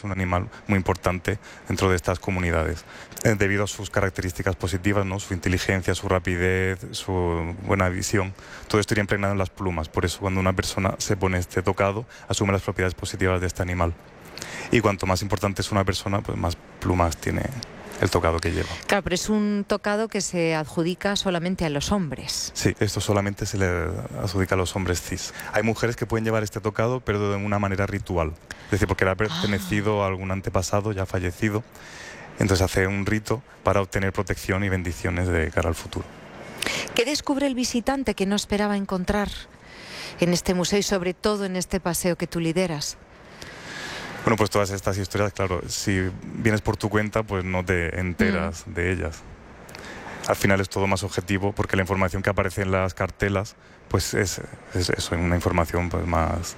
es un animal muy importante dentro de estas comunidades, debido a sus características positivas, ¿no? Su inteligencia, su rapidez, su buena visión. Todo esto iría impregnado en las plumas. Por eso cuando una persona se pone este tocado, asume las propiedades positivas de este animal. Y cuanto más importante es una persona, pues más plumas tiene el tocado que lleva. Claro, pero es un tocado que se adjudica solamente a los hombres. Sí, esto solamente se le adjudica a los hombres cis. Hay mujeres que pueden llevar este tocado, pero de una manera ritual. Es decir, porque le ha pertenecido a algún antepasado ya fallecido. Entonces hace un rito para obtener protección y bendiciones de cara al futuro. ¿Qué descubre el visitante que no esperaba encontrar en este museo y sobre todo en este paseo que tú lideras? Bueno, pues todas estas historias, claro, si vienes por tu cuenta, pues no te enteras de ellas. Al final es todo más objetivo porque la información que aparece en las cartelas, pues es eso, una información pues más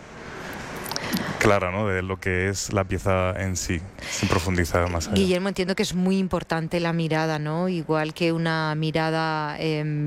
clara, ¿no? De lo que es la pieza en sí, sin profundizar más allá. Guillermo, entiendo que es muy importante la mirada, ¿no? Igual que una mirada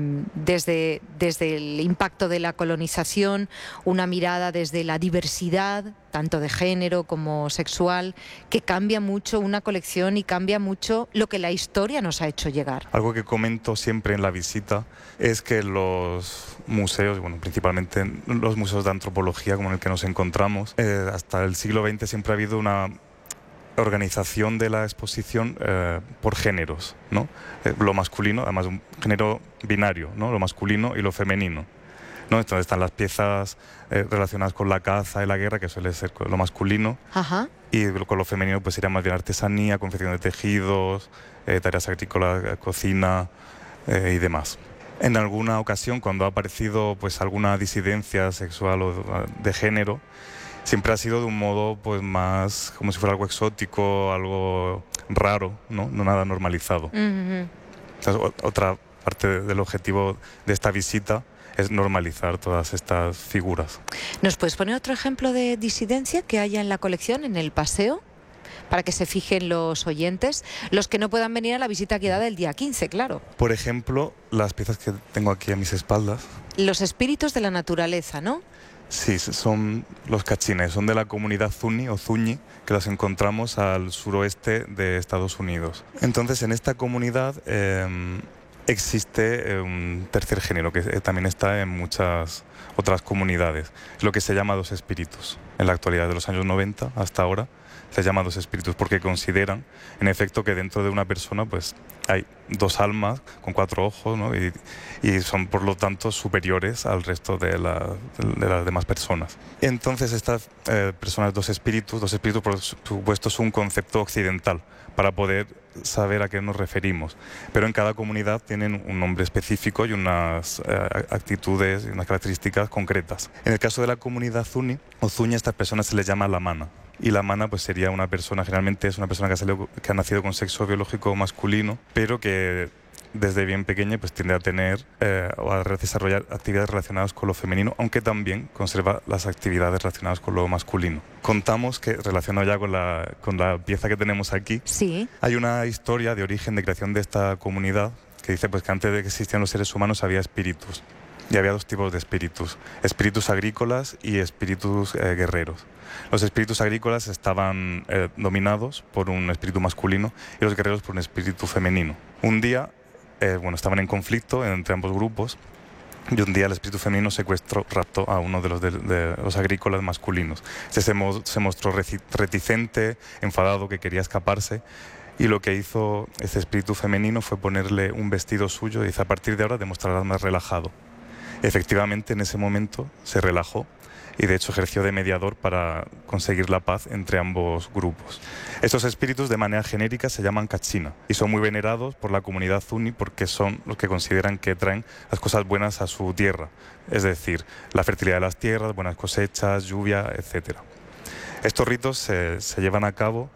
desde el impacto de la colonización, una mirada desde la diversidad, tanto de género como sexual, que cambia mucho una colección y cambia mucho lo que la historia nos ha hecho llegar. Algo que comento siempre en la visita es que los museos, bueno, principalmente los museos de antropología como en el que nos encontramos, hasta el siglo XX siempre ha habido una organización de la exposición por géneros, ¿no? Lo masculino, además un género binario, ¿no? Lo masculino y lo femenino, ¿no? Entonces están las piezas relacionadas con la caza y la guerra, que suele ser lo masculino. Ajá. Y con lo femenino pues sería más bien artesanía, confección de tejidos, tareas agrícolas, cocina y demás. En alguna ocasión, cuando ha aparecido pues alguna disidencia sexual o de género, siempre ha sido de un modo pues más como si fuera algo exótico, algo raro, no nada normalizado. Entonces, otra parte del objetivo de esta visita es normalizar todas estas figuras. ¿Nos puedes poner otro ejemplo de disidencia que haya en la colección, en el paseo? Para que se fijen los oyentes, los que no puedan venir a la visita guiada el día 15, claro. Por ejemplo, las piezas que tengo aquí a mis espaldas. Los espíritus de la naturaleza, ¿no? Sí, son los cachines, son de la comunidad Zuni o Zuñi, que las encontramos al suroeste de Estados Unidos. Entonces, en esta comunidad existe un tercer género que también está en muchas otras comunidades, lo que se llama dos espíritus. En la actualidad, de los años 90 hasta ahora, se llama dos espíritus porque consideran, en efecto, que dentro de una persona pues hay dos almas con cuatro ojos, ¿no? y son, por lo tanto, superiores al resto de las demás personas. Entonces, estas personas, dos espíritus, por supuesto, es un concepto occidental para poder saber a qué nos referimos. Pero en cada comunidad tienen un nombre específico y unas actitudes y unas características concretas. En el caso de la comunidad Zuni o Zuñi, a estas personas se les llama lamana. Y la mana pues sería una persona, generalmente es una persona que ha nacido con sexo biológico masculino, pero que desde bien pequeña pues tiende a tener o a desarrollar actividades relacionadas con lo femenino, aunque también conserva las actividades relacionadas con lo masculino. Contamos que, relacionado ya con la pieza que tenemos aquí, sí, hay una historia de origen de creación de esta comunidad que dice pues que antes de que existieran los seres humanos había espíritus. Y había dos tipos de espíritus, espíritus agrícolas y espíritus guerreros. Los espíritus agrícolas estaban dominados por un espíritu masculino y los guerreros por un espíritu femenino. Un día, estaban en conflicto entre ambos grupos y un día el espíritu femenino raptó a uno de los agrícolas masculinos. Se mostró reticente, enfadado, que quería escaparse. Y lo que hizo ese espíritu femenino fue ponerle un vestido suyo y dice, a partir de ahora demostrarás más relajado. Efectivamente, en ese momento se relajó y de hecho ejerció de mediador para conseguir la paz entre ambos grupos. Estos espíritus de manera genérica se llaman kachina y son muy venerados por la comunidad Zuni porque son los que consideran que traen las cosas buenas a su tierra, es decir, la fertilidad de las tierras, buenas cosechas, lluvia, etc. Estos ritos se llevan a cabo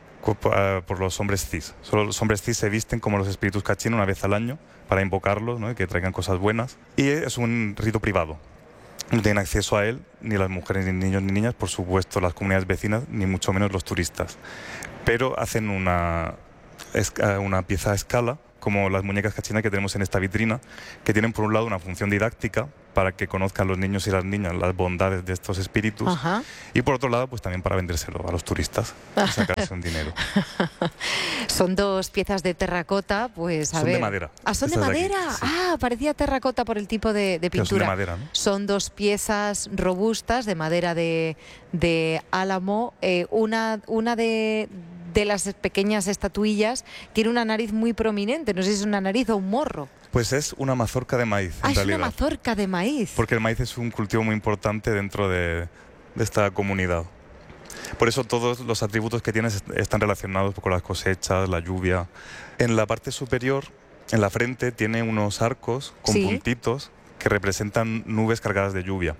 por los hombres cis. Solo los hombres cis se visten como los espíritus kachina una vez al año para invocarlos, ¿no? Y que traigan cosas buenas. Y es un rito privado. No tienen acceso a él ni las mujeres, ni niños, ni niñas, por supuesto las comunidades vecinas, ni mucho menos los turistas. Pero hacen una pieza a escala, como las muñecas kachina que tenemos en esta vitrina, que tienen por un lado una función didáctica, para que conozcan los niños y las niñas las bondades de estos espíritus. Ajá. Y por otro lado, pues también para vendérselo a los turistas y sacarse un dinero. Son 2 piezas de terracota, pues a Son ver. de madera. Ah, son de Estas de aquí, madera. sí. Ah, parecía terracota por el tipo de Pero son de pintura. madera, ¿no? Son 2 piezas robustas de madera de álamo. Una de las pequeñas estatuillas tiene una nariz muy prominente. No sé si es una nariz o un morro. Pues es una mazorca de maíz, Ah, en es realidad. una mazorca de maíz. Porque el maíz es un cultivo muy importante dentro de esta comunidad. Por eso todos los atributos que tienes están relacionados con las cosechas, la lluvia. En la parte superior, en la frente, tiene unos arcos con Sí. puntitos que representan nubes cargadas de lluvia.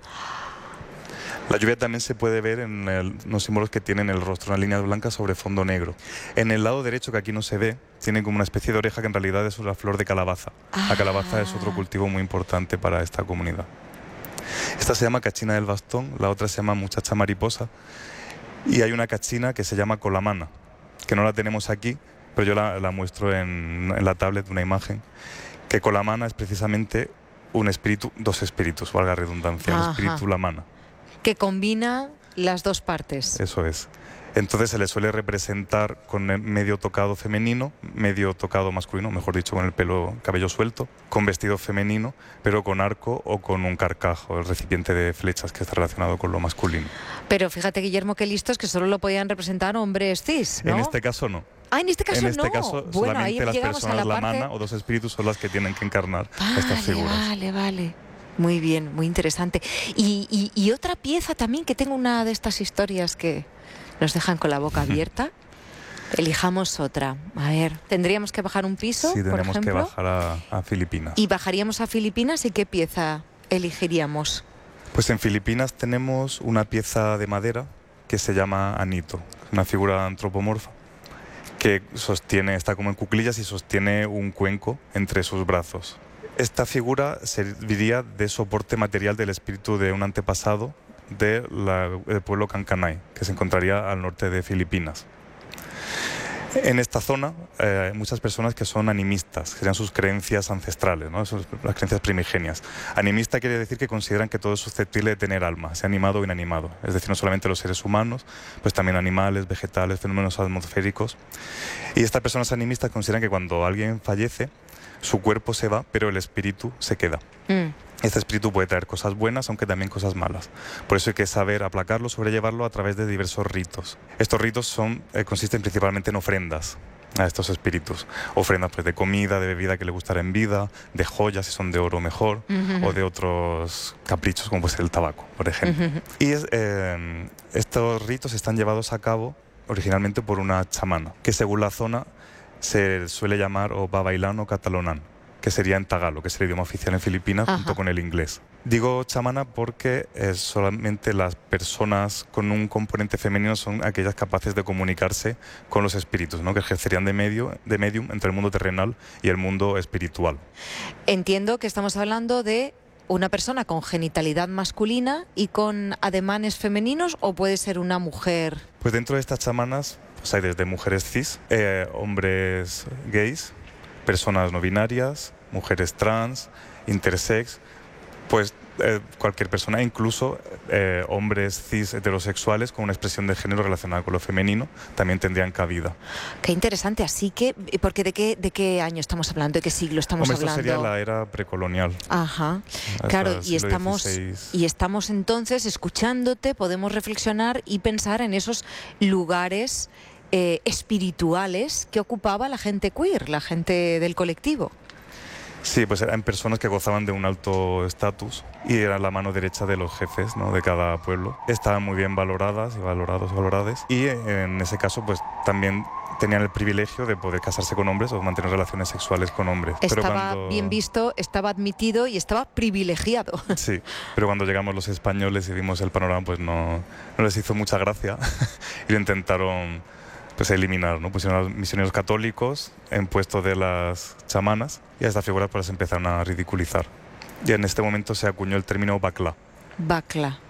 La lluvia también se puede ver en los símbolos que tiene en el rostro, unas líneas blancas sobre fondo negro. En el lado derecho, que aquí no se ve, tiene como una especie de oreja que en realidad es una flor de calabaza. La calabaza es otro cultivo muy importante para esta comunidad. Esta se llama cachina del bastón, la otra se llama muchacha mariposa y hay una cachina que se llama colamana, que no la tenemos aquí, pero yo la muestro en la tablet, una imagen, que colamana es precisamente un espíritu, 2 espíritus, valga la redundancia, Ajá. el espíritu lamana. Que combina las 2 partes. Eso es. Entonces se le suele representar con el medio tocado femenino, medio tocado masculino, mejor dicho, con el cabello suelto, con vestido femenino, pero con arco o con un carcaj, el recipiente de flechas que está relacionado con lo masculino. Pero fíjate, Guillermo, qué listos, que solo lo podían representar hombres cis, ¿no? En este caso no. Ah, en este caso En este no. caso Bueno, ahí solamente las llegamos a la personas parte... lamana o 2 espíritus son las que tienen que encarnar estas figuras. Vale. Muy bien, muy interesante. Y otra pieza también, que tengo una de estas historias que nos dejan con la boca abierta. Elijamos otra. A ver, ¿tendríamos que bajar un piso, Sí, por tenemos que ejemplo? bajar a Filipinas. Y bajaríamos a Filipinas, ¿y qué pieza elegiríamos? Pues en Filipinas tenemos una pieza de madera que se llama Anito, una figura antropomorfa que está como en cuclillas y sostiene un cuenco entre sus brazos. Esta figura serviría de soporte material del espíritu de un antepasado del pueblo Kankanai, que se encontraría al norte de Filipinas. En esta zona hay muchas personas que son animistas, que serían sus creencias ancestrales, ¿no? Las creencias primigenias. Animista quiere decir que consideran que todo es susceptible de tener alma, sea animado o inanimado. Es decir, no solamente los seres humanos, pues también animales, vegetales, fenómenos atmosféricos. Y estas personas animistas consideran que cuando alguien fallece, su cuerpo se va, pero el espíritu se queda. Este espíritu puede traer cosas buenas, aunque también cosas malas. Por eso hay que saber aplacarlo, sobrellevarlo a través de diversos ritos. Estos ritos consisten principalmente en ofrendas a estos espíritus. Ofrendas pues, de comida, de bebida que le gustará en vida, de joyas, si son de oro mejor, o de otros caprichos, como puede ser el tabaco, por ejemplo. Y estos ritos están llevados a cabo originalmente por una chamana, que según la zona se suele llamar o babailán o catalonán, que sería en tagalo, que es el idioma oficial en Filipinas, junto con el inglés. Digo chamana porque solamente las personas con un componente femenino son aquellas capaces de comunicarse con los espíritus, ¿no? Que ejercerían de medium entre el mundo terrenal y el mundo espiritual. Entiendo que estamos hablando de una persona con genitalidad masculina y con ademanes femeninos, ¿o puede ser una mujer? Pues dentro de estas chamanas pues hay desde mujeres cis, hombres gays, personas no binarias, mujeres trans, intersex, pues cualquier persona, incluso hombres cis heterosexuales con una expresión de género relacionada con lo femenino, también tendrían cabida. Qué interesante. Así que, porque ¿de qué año estamos hablando? ¿De qué siglo estamos hablando? Esto sería la era precolonial. Ajá. Claro, y estamos entonces escuchándote, podemos reflexionar y pensar en esos lugares espirituales que ocupaba la gente queer, la gente del colectivo. Sí, pues eran personas que gozaban de un alto estatus y eran la mano derecha de los jefes, ¿no? De cada pueblo. Estaban muy bien valoradas y valoradas. Y en ese caso, pues también tenían el privilegio de poder casarse con hombres o mantener relaciones sexuales con hombres. Estaba bien visto, estaba admitido y estaba privilegiado. Sí, pero cuando llegamos los españoles y vimos el panorama, pues no les hizo mucha gracia y lo intentaron pues eliminar, ¿no? Pusieron a los misioneros católicos en puesto de las chamanas y a estas figuras pues empezaron a ridiculizar. Y en este momento se acuñó el término bacla. Bacla.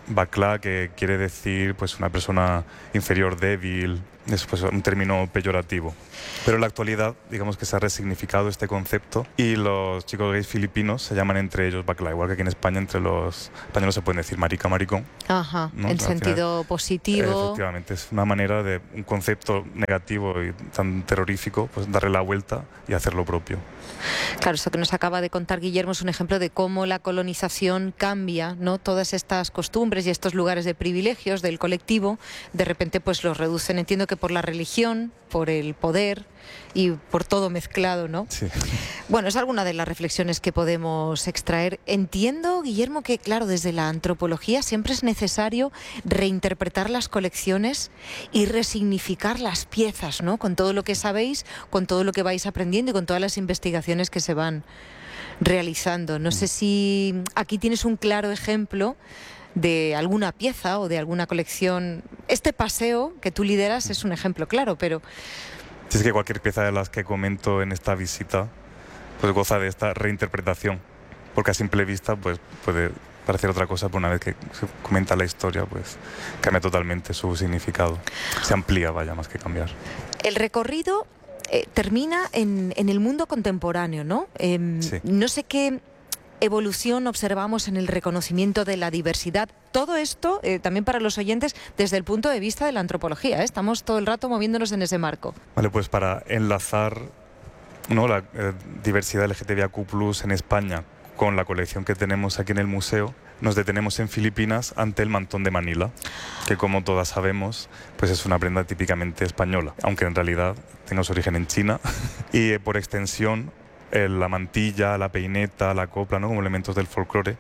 Bakla, que quiere decir pues una persona inferior, débil, es pues un término peyorativo. Pero en la actualidad, digamos que se ha resignificado este concepto y los chicos gays filipinos se llaman entre ellos bakla, igual que aquí en España entre los españoles se pueden decir marica, maricón. Ajá, ¿no? en sentido positivo. Efectivamente, es una manera de un concepto negativo y tan terrorífico, pues darle la vuelta y hacer lo propio. Claro, esto que nos acaba de contar Guillermo es un ejemplo de cómo la colonización cambia, ¿no? Todas estas costumbres y estos lugares de privilegios del colectivo, de repente pues los reducen, entiendo que por la religión, por el poder y por todo mezclado, ¿no? Sí. Bueno, es alguna de las reflexiones que podemos extraer. Entiendo, Guillermo, que claro, desde la antropología siempre es necesario reinterpretar las colecciones y resignificar las piezas, ¿no? Con todo lo que sabéis, con todo lo que vais aprendiendo y con todas las investigaciones que se van realizando. No sé si aquí tienes un claro ejemplo de alguna pieza o de alguna colección. Este paseo que tú lideras es un ejemplo claro, pero... Sí, es que cualquier pieza de las que comento en esta visita pues goza de esta reinterpretación, porque a simple vista pues puede parecer otra cosa, pero una vez que se comenta la historia pues cambia totalmente su significado, se amplía, vaya, más que cambiar. El recorrido termina en el mundo contemporáneo, ¿no? Sí. No sé qué evolución observamos en el reconocimiento de la diversidad. Todo esto, también para los oyentes, desde el punto de vista de la antropología, ¿eh? Estamos todo el rato moviéndonos en ese marco. Vale, pues para enlazar, ¿no?, la diversidad LGTBIQ+ en España con la colección que tenemos aquí en el museo, nos detenemos en Filipinas ante el mantón de Manila, que como todas sabemos, pues es una prenda típicamente española, aunque en realidad tenga su origen en China y por extensión la mantilla, la peineta, la copla, ¿no?, como elementos del folclore,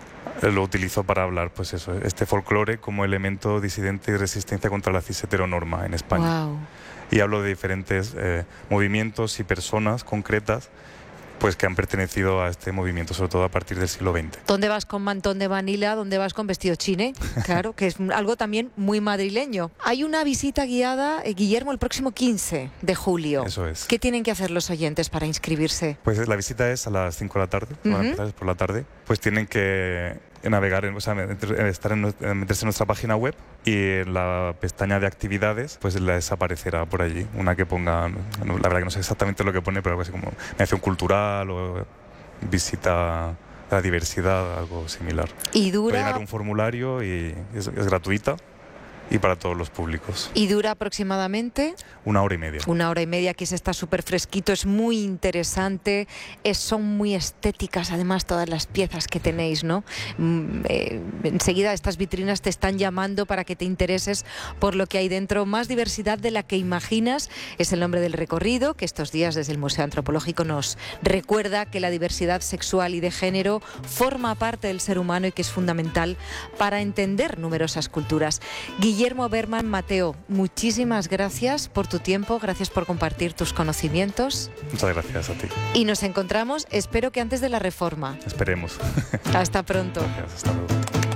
lo utilizo para hablar, pues eso, este folclore como elemento disidente y resistencia contra la cis-heteronorma en España. Wow. Y hablo de diferentes movimientos y personas concretas pues que han pertenecido a este movimiento, sobre todo a partir del siglo XX. ¿Dónde vas con mantón de Manila? ¿Dónde vas con vestido chine? Claro, que es algo también muy madrileño. Hay una visita guiada, Guillermo, el próximo 15 de julio. Eso es. ¿Qué tienen que hacer los oyentes para inscribirse? Pues la visita es a las 5 de la tarde, van a empezar por la tarde. Pues tienen que navegar, meterse en nuestra página web y en la pestaña de actividades pues les aparecerá por allí una que ponga, la verdad que no sé exactamente lo que pone, pero algo así como mediación cultural o visita a la diversidad, algo similar. Y dura... Puede llenar un formulario y es gratuita y para todos los públicos. ¿Y dura aproximadamente? 1 hora y media. 1 hora y media, que se está súper fresquito, es muy interesante, son muy estéticas además todas las piezas que tenéis, ¿no? Enseguida estas vitrinas te están llamando para que te intereses por lo que hay dentro. Más diversidad de la que imaginas es el nombre del recorrido, que estos días desde el Museo Antropológico nos recuerda que la diversidad sexual y de género forma parte del ser humano y que es fundamental para entender numerosas culturas. Guillermo Berman Mateo, muchísimas gracias por tu tiempo, gracias por compartir tus conocimientos. Muchas gracias a ti. Y nos encontramos, espero que antes de la reforma. Esperemos. Hasta pronto. Gracias, hasta luego.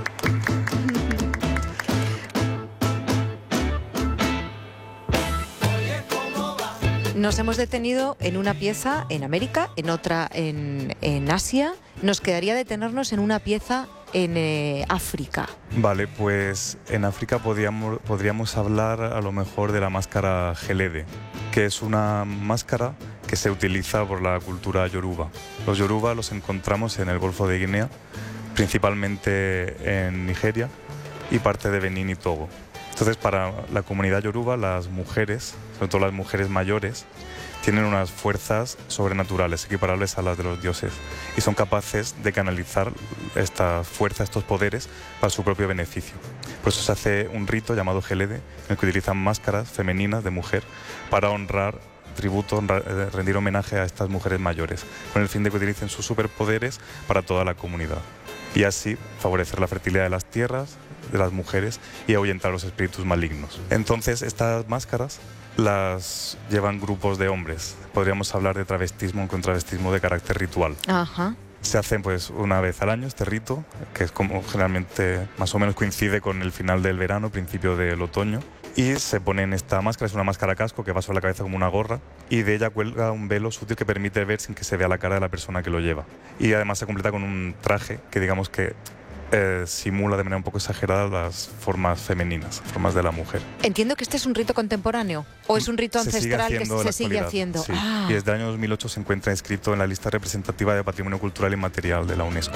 Nos hemos detenido en una pieza en América, en otra en Asia. Nos quedaría detenernos en una pieza en África. Vale, pues en África podríamos hablar a lo mejor de la máscara gelede, que es una máscara que se utiliza por la cultura yoruba. Los yoruba los encontramos en el Golfo de Guinea, principalmente en Nigeria y parte de Benín y Togo. Entonces, para la comunidad yoruba, las mujeres, sobre todo las mujeres mayores, tienen unas fuerzas sobrenaturales, equiparables a las de los dioses, y son capaces de canalizar esta fuerza, estos poderes, para su propio beneficio. Por eso se hace un rito llamado gelede, en el que utilizan máscaras femeninas de mujer para honrar tributo, rendir homenaje a estas mujeres mayores, con el fin de que utilicen sus superpoderes para toda la comunidad, y así favorecer la fertilidad de las tierras, de las mujeres, y ahuyentar los espíritus malignos. Entonces, estas máscaras las llevan grupos de hombres. Podríamos hablar de travestismo, aunque un travestismo de carácter ritual. Ajá. Se hacen pues una vez al año este rito, que es como generalmente más o menos coincide con el final del verano, principio del otoño, y se ponen esta máscara, es una máscara casco que va sobre la cabeza como una gorra, y de ella cuelga un velo sutil que permite ver sin que se vea la cara de la persona que lo lleva. Y además se completa con un traje que digamos que simula de manera un poco exagerada las formas femeninas, formas de la mujer. Entiendo que este es un rito contemporáneo o es un rito ancestral que se sigue haciendo. Sí. Y desde el año 2008 se encuentra inscrito en la lista representativa de Patrimonio Cultural Inmaterial de la UNESCO.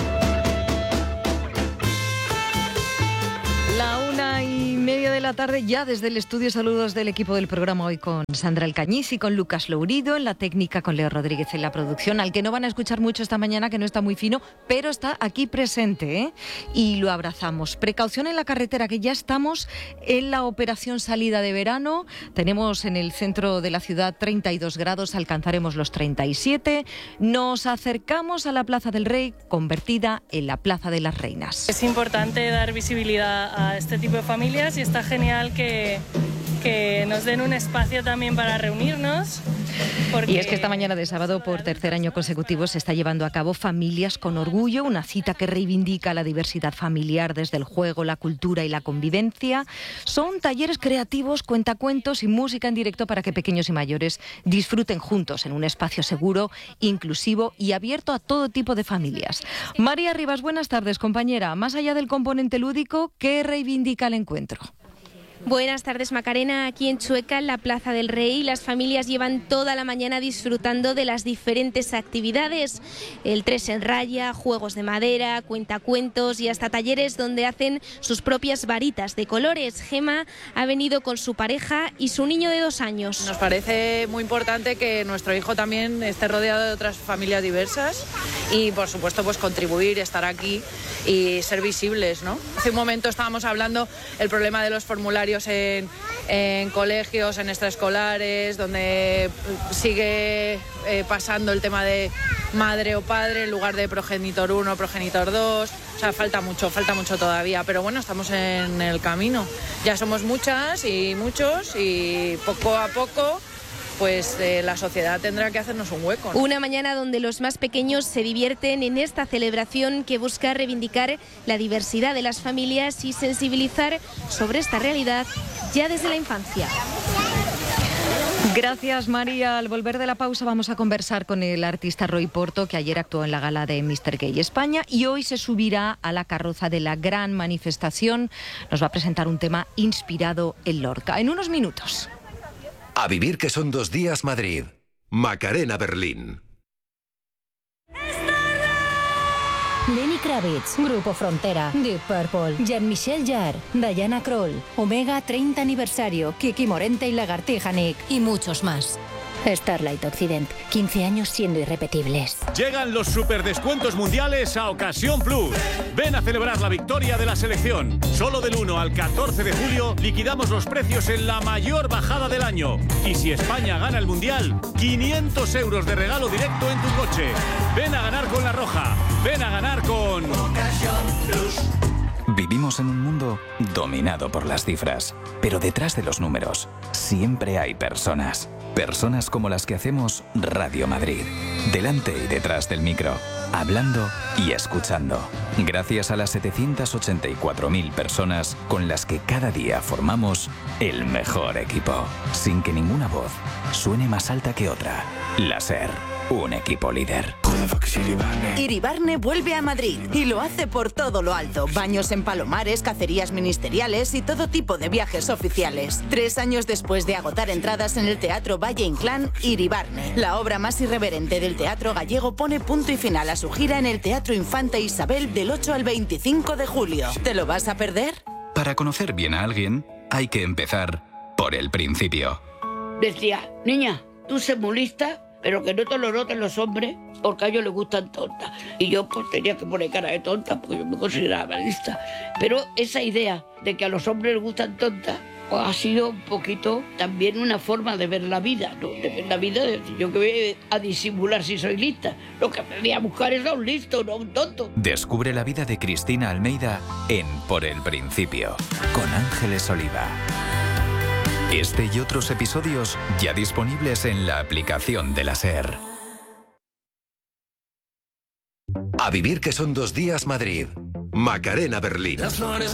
1:30 de la tarde, ya desde el estudio. Saludos del equipo del programa hoy con Sandra Alcañiz y con Lucas Lourido en la técnica, con Leo Rodríguez en la producción, al que no van a escuchar mucho esta mañana, que no está muy fino, pero está aquí presente, ¿eh? Y lo abrazamos. Precaución en la carretera, que ya estamos en la operación salida de verano. Tenemos en el centro de la ciudad 32 grados, alcanzaremos los 37. Nos acercamos a la Plaza del Rey, convertida en la Plaza de las Reinas. Es importante dar visibilidad a este tipo de familias y está genial que nos den un espacio también para reunirnos. Y es que esta mañana de sábado, por tercer año consecutivo, se está llevando a cabo Familias con Orgullo, una cita que reivindica la diversidad familiar desde el juego, la cultura y la convivencia. Son talleres creativos, cuentacuentos y música en directo para que pequeños y mayores disfruten juntos en un espacio seguro, inclusivo y abierto a todo tipo de familias. María Rivas, buenas tardes, compañera. Más allá del componente lúdico, ¿qué reivindica el encuentro? Buenas tardes, Macarena. Aquí en Chueca, en la Plaza del Rey, las familias llevan toda la mañana disfrutando de las diferentes actividades. El 3 en raya, juegos de madera, cuentacuentos y hasta talleres donde hacen sus propias varitas de colores. Gema ha venido con su pareja y su niño de 2 años. Nos parece muy importante que nuestro hijo también esté rodeado de otras familias diversas y, por supuesto, pues contribuir, estar aquí y ser visibles, ¿no? Hace un momento estábamos hablando el problema de los formularios en colegios, en extraescolares, donde sigue pasando el tema de madre o padre en lugar de progenitor 1, progenitor 2. O sea, falta mucho todavía, pero bueno, estamos en el camino. Ya somos muchas y muchos y poco a poco pues la sociedad tendrá que hacernos un hueco, ¿no? Una mañana donde los más pequeños se divierten en esta celebración que busca reivindicar la diversidad de las familias y sensibilizar sobre esta realidad ya desde la infancia. Gracias, María. Al volver de la pausa vamos a conversar con el artista Roy Porto, que ayer actuó en la gala de Mr. Gay España y hoy se subirá a la carroza de la gran manifestación. Nos va a presentar un tema inspirado en Lorca. En unos minutos. A vivir que son 2 días Madrid. Macarena Berlín. Lenny Kravitz, Grupo Frontera, Deep Purple, Jean-Michel Jarre, Diana Krall, Omega 30 aniversario, Kiki Morente y Lagartija Nick y muchos más. Starlight Occident, 15 años siendo irrepetibles. Llegan los superdescuentos mundiales a Ocasión Plus. Ven a celebrar la victoria de la selección. Solo del 1 al 14 de julio liquidamos los precios en la mayor bajada del año. Y si España gana el mundial, 500 euros de regalo directo en tu coche. Ven a ganar con La Roja. Ven a ganar con Ocasión Plus. Vivimos en un mundo dominado por las cifras, pero detrás de los números siempre hay personas. Personas como las que hacemos Radio Madrid, delante y detrás del micro, hablando y escuchando. Gracias a las 784.000 personas con las que cada día formamos el mejor equipo, sin que ninguna voz suene más alta que otra. La SER, un equipo líder. Iribarne vuelve a Madrid y lo hace por todo lo alto. Baños en Palomares, cacerías ministeriales y todo tipo de viajes oficiales. 3 años después de agotar entradas en el Teatro Valle Inclán, Iribarne, la obra más irreverente del teatro gallego, pone punto y final a su gira en el Teatro Infanta Isabel del 8 al 25 de julio. ¿Te lo vas a perder? Para conocer bien a alguien, hay que empezar por el principio. Decía, niña, tú sé muy lista, pero que no te lo noten los hombres, porque a ellos les gustan tontas. Y yo pues tenía que poner cara de tonta, porque yo me consideraba lista. Pero esa idea de que a los hombres les gustan tontas, pues ha sido un poquito también una forma de ver la vida, ¿no? De ver la vida, de yo que voy a disimular si soy lista. Lo que me voy a buscar es a un listo, no a un tonto. Descubre la vida de Cristina Almeida en Por el Principio, con Ángeles Oliva. Este y otros episodios ya disponibles en la aplicación de la SER. A vivir que son 2 días Madrid. Macarena Berlín. Las flores